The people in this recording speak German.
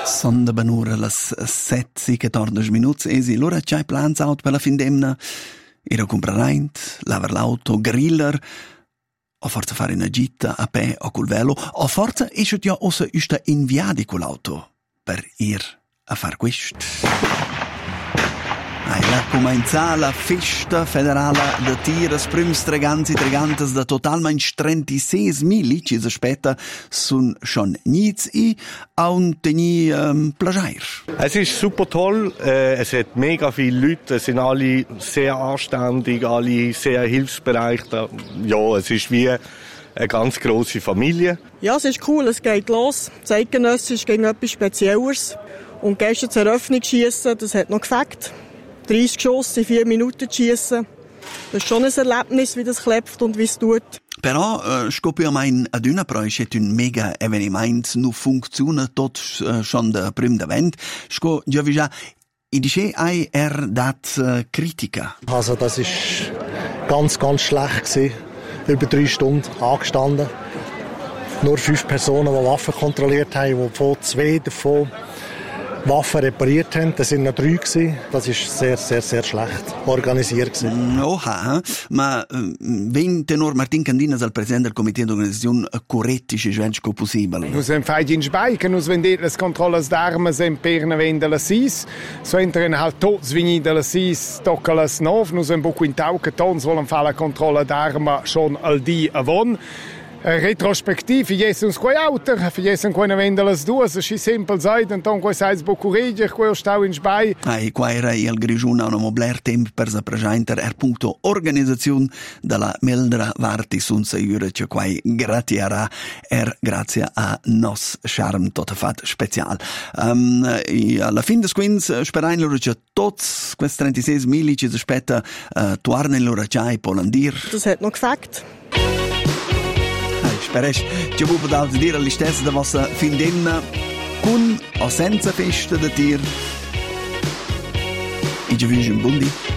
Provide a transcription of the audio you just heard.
Sono da benura las 7:14 minuti e allora c'hai plans out per la fin d'emna? Era comprareint, lavar l'auto, griller, o forza fare una gita a pè o col velo, o forza esce già ossa usta inviadi con l'auto per ir a far questo. La comincia la festa federale de tiras prims tregantes da totalmein 36.000 ci aspetta sun schon nichts I aun teni plagier. Es ist super toll, es hat mega viele Leute, es sind alle sehr anständig, alle sehr hilfsbereit. Ja, es ist wie eine ganz grosse Familie. Ja, es ist cool, es geht los. Zeitgenössisch gegen etwas Spezielles. Und gestern das Eröffnungsschiessen, das hat noch gefällt. 30 Geschosse in 4 Minuten schiessen. Das ist schon ein Erlebnis, wie das klebt und wie es tut. Però, scopio mein ad una proice un mega eveniment, nu funziona tot schon da prim d'avent. Sco, già già, I dice ai dat Kritika. Also, das ist ganz, ganz schlecht gewesen. Über 3 Stunden angestanden. Nur 5 Personen, die Waffen kontrolliert haben, wovon 2 davon Waffen repariert haben. Das sind noch 3 gewesen. Das ist sehr, sehr, sehr schlecht organisiert gewesen. Oha, ma ven tenor Martin Candinas al presidente del comité d'organizzazione correttische evento possibile. Nus hem fai in Spike, nus vendet les controllas d'armes sem perna vende la sis. So entren halt tots vini de la sis, tocca las 9, nus hem buco in tauca tons volen fa la controlla d'arma schon al di avon. Retrospectiv, jesens quei auter, jesen quei vende las duas, schi simpel seid, und dann quei seid buco reger, quei stau in Spike. Qua era il Grigiuna una mobler temp per sa presenter punto organizzazione della Meldra Varti sunsa jure che quai gratiara grazie a nos charm tot fat special. Alla fin des quins sperain loro che tots quest 36.000 ci aspetta tornen loro chai polandir. Das hat noch gefällt. Speresch, ci vuoi poter dire all'istessa da vostra fin d'enna con o senza festa da tir. E ci vuoi un buon dì.